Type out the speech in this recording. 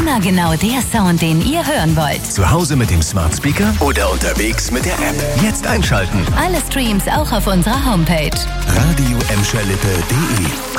Immer genau der Sound, den ihr hören wollt. Zu Hause mit dem Smart Speaker oder unterwegs mit der App. Jetzt einschalten. Alle Streams auch auf unserer Homepage. Radio-Emscherlippe.de